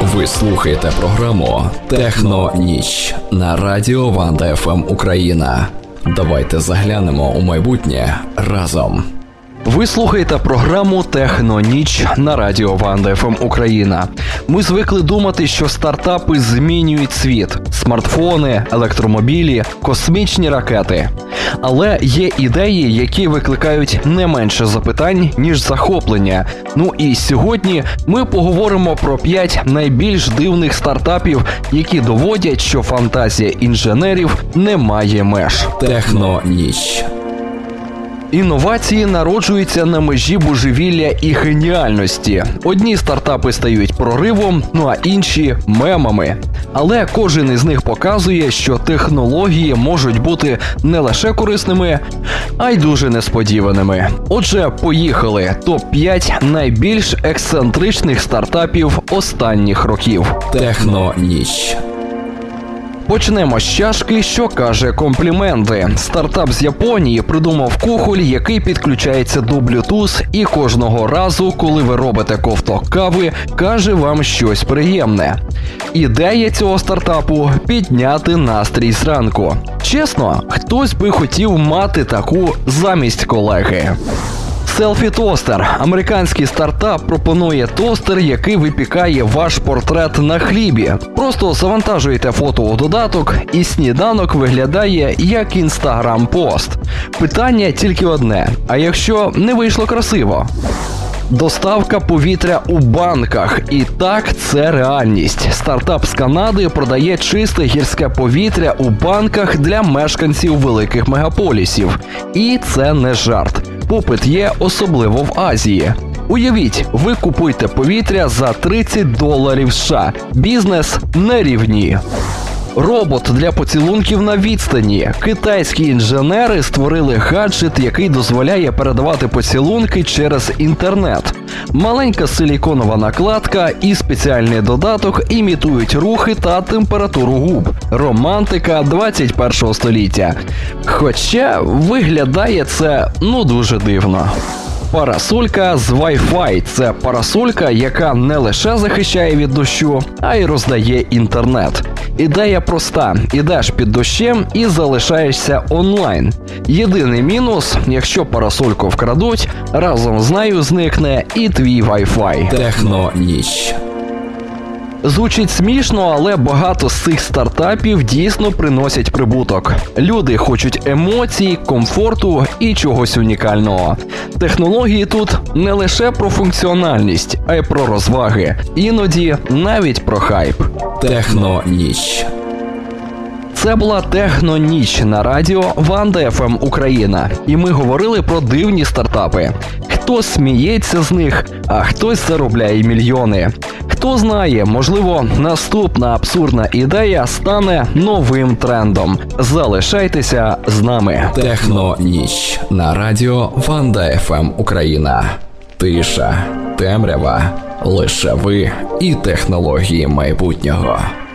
Ви слухаєте програму «Техноніч» на радіо Ванда ФМ Україна. Давайте заглянемо у майбутнє разом. Ви слухаєте програму «Техноніч» на радіо Ванда ФМ Україна. Ми звикли думати, що стартапи змінюють світ. Смартфони, електромобілі, космічні ракети. Але є ідеї, які викликають не менше запитань, ніж захоплення. Ну і сьогодні ми поговоримо про 5 найбільш дивних стартапів, які доводять, що фантазія інженерів не має меж. «Техноніч». Інновації народжуються на межі божевілля і геніальності. Одні стартапи стають проривом, ну а інші – мемами. Але кожен із них показує, що технології можуть бути не лише корисними, а й дуже несподіваними. Отже, поїхали. Топ-5 найбільш ексцентричних стартапів останніх років. «Техноніч». Почнемо з чашки, що каже компліменти. Стартап з Японії придумав кухоль, який підключається до Bluetooth і кожного разу, коли ви робите ковток кави, каже вам щось приємне. Ідея цього стартапу – підняти настрій зранку. Чесно, хтось би хотів мати таку замість колеги. Селфі-тостер. Американський стартап пропонує тостер, який випікає ваш портрет на хлібі. Просто завантажуєте фото у додаток, і сніданок виглядає як інстаграм-пост. Питання тільки одне – а якщо не вийшло красиво? Доставка повітря у банках. І так, це реальність. Стартап з Канади продає чисте гірське повітря у банках для мешканців великих мегаполісів. І це не жарт. Попит є особливо в Азії. Уявіть, ви купуєте повітря за $30 США. Бізнес на рівні. Робот для поцілунків на відстані. Китайські інженери створили гаджет, який дозволяє передавати поцілунки через інтернет. Маленька силіконова накладка і спеціальний додаток імітують рухи та температуру губ. Романтика 21 століття. Хоча виглядає це, дуже дивно. Парасолька з Wi-Fi – це парасолька, яка не лише захищає від дощу, а й роздає інтернет. Ідея проста – ідеш під дощем і залишаєшся онлайн. Єдиний мінус – якщо парасольку вкрадуть, разом з нею зникне і твій Wi-Fi. «Техноніч». Звучить смішно, але багато з цих стартапів дійсно приносять прибуток. Люди хочуть емоцій, комфорту і чогось унікального. Технології тут не лише про функціональність, а й про розваги. Іноді навіть про хайп. «Техноніч». Це була «Техноніч» на радіо Ванда ФМ Україна. І ми говорили про дивні стартапи. Хтось сміється з них, а хтось заробляє мільйони. Хто знає, можливо, наступна абсурдна ідея стане новим трендом. Залишайтеся з нами. «Техноніч» на радіо Ванда ФМ Україна. Тиша, темрява, лише ви і технології майбутнього.